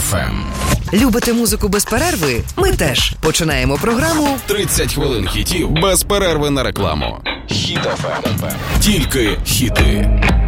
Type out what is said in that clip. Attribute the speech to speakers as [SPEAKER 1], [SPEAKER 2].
[SPEAKER 1] FM.
[SPEAKER 2] Любите музику без перерви? Ми теж. Починаємо програму
[SPEAKER 1] 30 хвилин хітів без перерви на рекламу. Хіт FM. Тільки хіти.